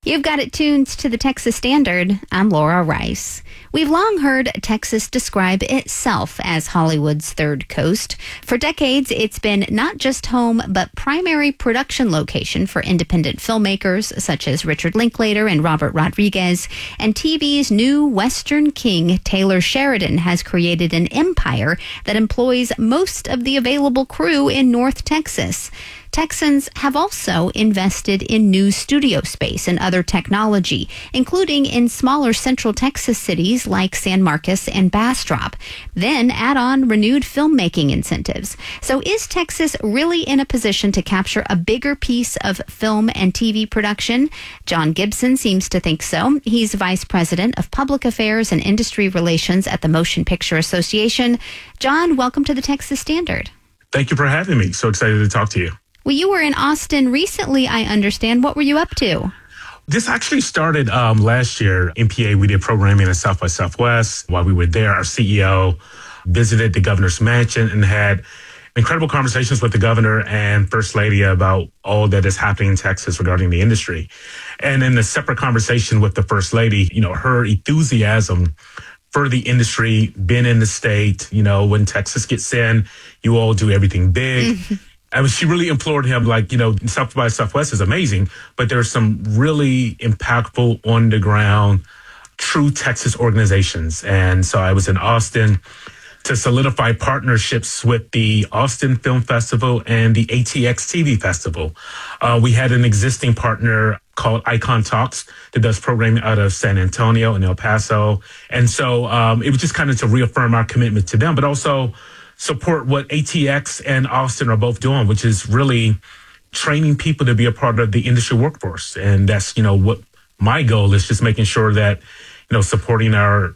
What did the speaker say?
You've got it tuned to the Texas Standard. I'm Laura Rice. We've long heard Texas describe itself as Hollywood's third coast. For decades, it's been not just home, but primary production location for independent filmmakers such as Richard Linklater and Robert Rodriguez. And TV's new Western king, Taylor Sheridan, has created an empire that employs most of the available crew in North Texas. Texans have also invested in new studio space and other technology, including in smaller central Texas cities like San Marcos and Bastrop. Then add on renewed filmmaking incentives. So is Texas really in a position to capture a bigger piece of film and TV production? John Gibson seems to think so. He's Vice President of Public Affairs and Industry Relations at the Motion Picture Association. John, welcome to the Texas Standard. Thank you for having me. So excited to talk to you. Well, you were in Austin recently, I understand. What were you up to? This actually started last year. MPA, we did programming in South by Southwest. While we were there, our CEO visited the governor's mansion and had incredible conversations with the governor and First Lady about all that is happening in Texas regarding the industry. And in a separate conversation with the First Lady, her enthusiasm for the industry, been in the state, when Texas gets in, you all do everything big. She really implored him, South by Southwest is amazing, but there's some really impactful, on-the-ground, true Texas organizations. And so I was in Austin to solidify partnerships with the Austin Film Festival and the ATX TV Festival. We had an existing partner called Icon Talks that does programming out of San Antonio and El Paso. And so it was just kind of to reaffirm our commitment to them, but also support what ATX and Austin are both doing, which is really training people to be a part of the industry workforce. And that's, what my goal is, just making sure that, supporting our